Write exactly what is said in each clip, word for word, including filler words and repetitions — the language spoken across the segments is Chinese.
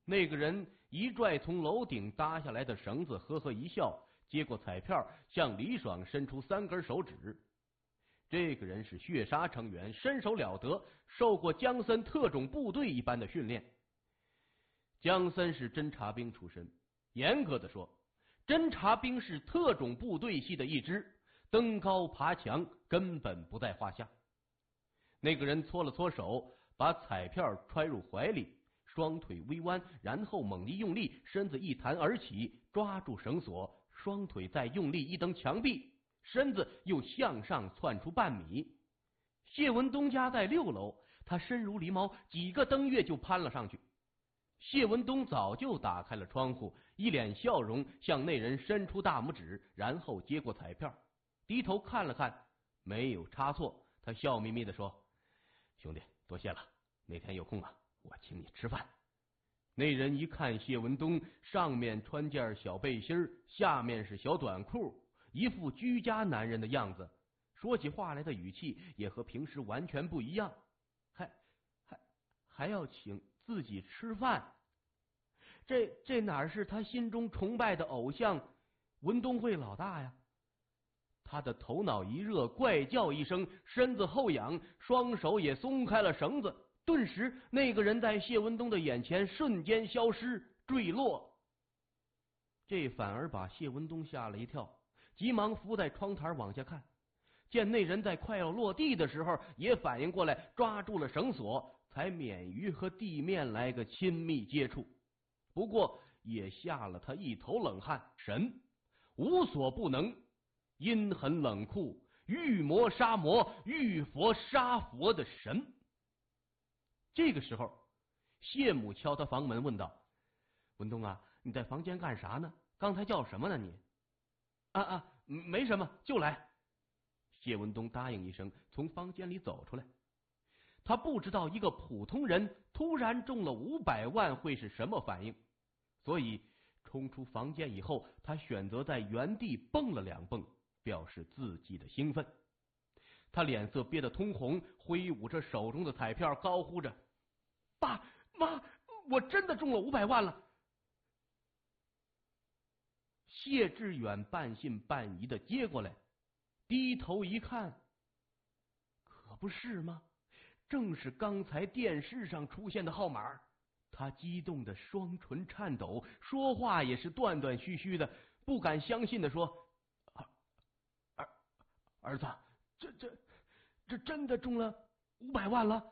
那个人一拽从楼顶搭下来的绳子，呵呵一笑，接过彩票，向李爽伸出三根手指。这个人是血杀成员，身手了得，受过江森特种部队一般的训练。江森是侦察兵出身，严格的说，侦察兵是特种部队系的一支，登高爬墙根本不在话下。那个人搓了搓手，把彩票揣入怀里，双腿微弯，然后猛一用力，身子一弹而起，抓住绳索，双腿再用力一蹬墙壁，身子又向上窜出半米。谢文东家在六楼，他身如狸猫，几个登跃就攀了上去。谢文东早就打开了窗户，一脸笑容向那人伸出大拇指，然后接过彩票，低头看了看，没有差错。他笑眯眯地说：兄弟，多谢了，哪天有空啊，我请你吃饭。那人一看谢文东，上面穿件小背心，下面是小短裤，一副居家男人的样子，说起话来的语气也和平时完全不一样，还还还要请自己吃饭。这这哪是他心中崇拜的偶像文东会老大呀？他的头脑一热，怪叫一声，身子后仰，双手也松开了绳子。顿时那个人在谢文东的眼前瞬间消失坠落。这反而把谢文东吓了一跳，急忙伏在窗台往下看，见那人在快要落地的时候也反应过来，抓住了绳索，才免于和地面来个亲密接触。不过也吓了他一头冷汗。神无所不能，阴狠冷酷，遇魔杀魔，遇佛杀佛的神。这个时候谢母敲他房门问道：文东啊，你在房间干啥呢？刚才叫什么呢你？啊啊，没什么，就来。谢文东答应一声，从房间里走出来。他不知道一个普通人突然中了五百万会是什么反应，所以冲出房间以后，他选择在原地蹦了两蹦，表示自己的兴奋。他脸色憋得通红，挥舞着手中的彩票，高呼着：爸妈，我真的中了五百万了。谢志远半信半疑的接过来，低头一看，可不是吗？正是刚才电视上出现的号码。他激动的双唇颤抖，说话也是断断续续的，不敢相信的说：儿儿儿子，这这这真的中了五百万了。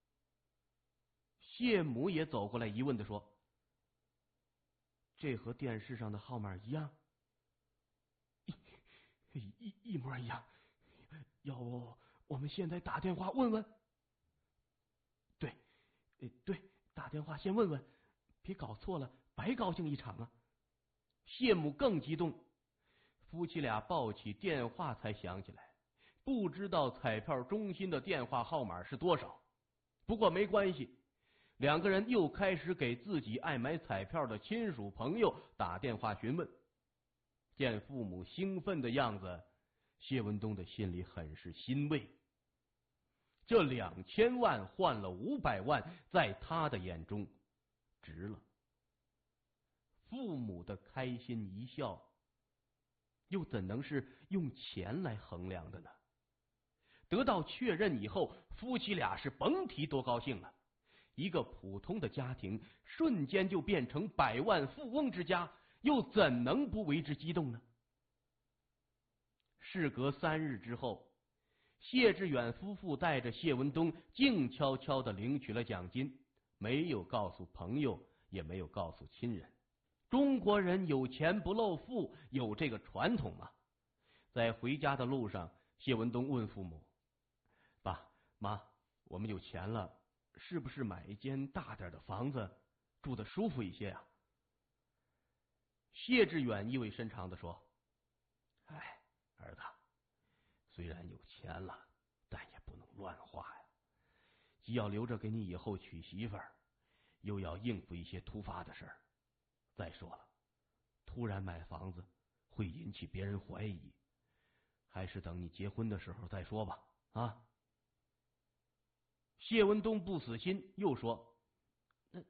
谢母也走过来疑问的说：这和电视上的号码一样？一一一模一样，要不我们现在打电话问问？对，对，打电话先问问，别搞错了，白高兴一场啊。谢母更激动，夫妻俩抱起电话才想起来，不知道彩票中心的电话号码是多少。不过没关系，两个人又开始给自己爱买彩票的亲属朋友打电话询问。见父母兴奋的样子，谢文东的心里很是欣慰。这两千万换了五百万，在他的眼中值了。父母的开心一笑，又怎能是用钱来衡量的呢？得到确认以后，夫妻俩是甭提多高兴了。一个普通的家庭瞬间就变成百万富翁之家，又怎能不为之激动呢？事隔三日之后，谢志远夫妇带着谢文东静悄悄地领取了奖金，没有告诉朋友，也没有告诉亲人。中国人有钱不露富，有这个传统吗？在回家的路上，谢文东问父母：爸妈，我们有钱了，是不是买一间大点的房子，住得舒服一些啊？谢志远意味深长地说：哎，儿子，虽然有钱了，但也不能乱花呀。既要留着给你以后娶媳妇儿，又要应付一些突发的事儿。再说了，突然买房子会引起别人怀疑，还是等你结婚的时候再说吧。啊！谢文东不死心，又说：